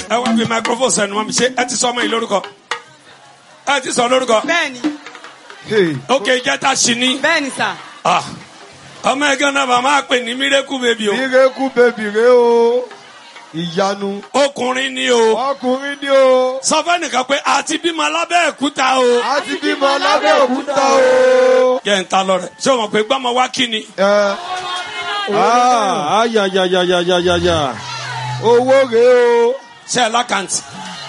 ẹ wá bí microphone sẹ́nu mọ́ mi ṣe ẹ ti sọ ọmọ yìí lórúkọ ẹ ti sọ lórúkọ. bẹ́ẹ̀ni. ok ìjẹta sí ni. bẹ́ẹ̀ni sà. ọmọ ẹgbẹ́ náà bàbá pè ní miracle baby o. miracle baby rẹ o. ìyanu. ọkùnrin ni o. ọkùnrin ni o. sọ fẹ́ nìkan pé àti bímọ lábẹ́ òkúta o. àti bímọ lábẹ́ òkúta o. jẹ́ ń ta lọ rẹ̀ ṣé o mọ̀ pé gbọ́mọ wá kí ni. ayayayayayaya owó rẹ o. ṣe ẹ lákàntì.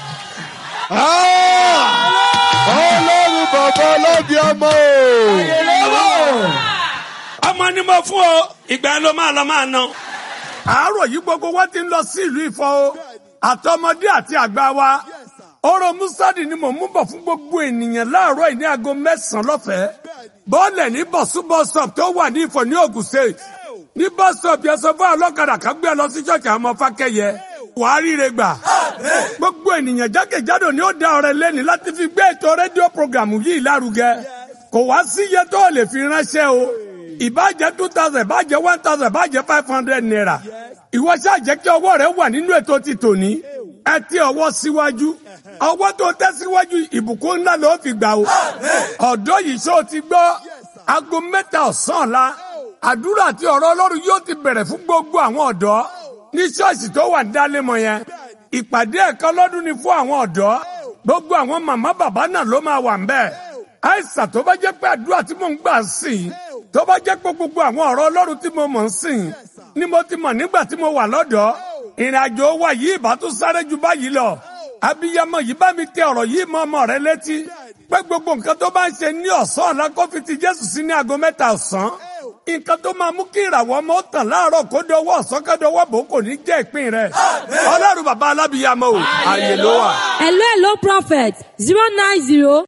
ọlọ́run bàbá ọlọ́bí ọmọ o. ọmọ ni mo fún o ìgbà yẹn ló máa ná. àárọ̀ yìí gbogbo wa ti ń lọ sí ìlú Ifọ̀ o àtọmọdé àti àgbà wa ọ̀rọ̀ musadi ni mò ń mú bọ̀ fún gbogbo ènìyàn láàárọ̀ yìí ní aago 9 lọ́fẹ̀ẹ́ bọ́ọ̀lẹ̀ ní bọ̀sú bọ́sọ̀p tó wà ní Ifọ̀ ní Ògùn State ní bọ́sọ̀p yẹn sọ fún ọlọ́kadà kan gbé lọ sí ṣọ́ọ̀ṣì àwọn ọmọ Fákẹ́yẹ wàá ríire gbà gbogbo ènìyàn jákèjádò ni ó dá ọrẹ lẹ́ni láti fi gbé ètò rédíò programu yìí lárugẹ kò wá sí iye tó lè fi ránṣẹ́ o ìbàjẹ́ 2,000 ìbàjẹ́ 1,000 ìbàjẹ́ 500 naira ìwọ ṣáà jẹ́ kí ọwọ́ rẹ wà nínú ètò ti tòní ẹ ti ọwọ́ síwájú ọwọ́ tó tẹ́ síwájú ìbùkún ńlá ló fi gbà o ọ̀dọ́ yìí ṣó ti gbọ́ aago 3 ọ̀sán la àdúrà àti ọ̀rọ̀ Ọlọ́run yóò ti bẹ̀rẹ̀ fún gbogbo àwọn ọ̀dọ́ ní ṣọ́ọ̀ṣì tó wà dálémọ̀ yẹn ìpàdé ẹ̀kan lọ́dún ni fún àwọn ọ̀dọ́ gbogbo àwọn màmá bàbá náà ló máa wà ńbẹ̀ àìsàn tó bá jẹ́ pé àdúrà tí mò ń gbà sìn tó bá jẹ́ pé gbogbo àwọn ọ̀rọ̀ Ọlọ́run tí mo mọ̀ ń sìn ni mo ti mọ̀ nígbà tí mo wà lọ́dọ̀ ìrìn àjò wa yìí ìbá tún sáré ju báyìí lọ abiyamọ yìí bá mi tẹ ọ̀rọ̀ yìí mọ́ ọmọ rẹ létí pé gbogbo nǹkan tó bá ń ṣe ní ọ̀sán ọ̀la kó fi ti Jésù sí ní aago 3 ọ̀sán nǹkan tó máa mú kí ìràwọ̀ ọmọ ó tàn láàárọ̀ kó dọwọ́ ọ̀sán kó dọwọ́ bò kò ní jẹ́ ìpín rẹ̀ Ọlọ́run bàbá alábìyamọ o àyè ló wà. hello prophet 090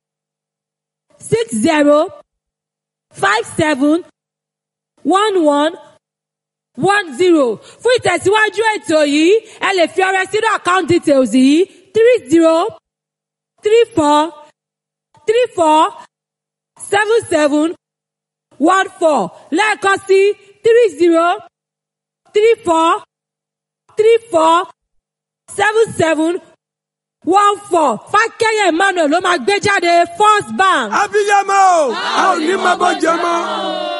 60 57 11 10 fún ìtẹ̀síwájú ètò yìí ẹ lè fi ọrẹ sínú account details yìí 30 34 34 77 14 lẹ́ẹ̀kan sí 30 34 34 77 14 Fákẹ́yẹ Emmanuel ló máa gbé jáde First Bank. abiyamọ a ò ní máa bọ́ jẹ mọ́.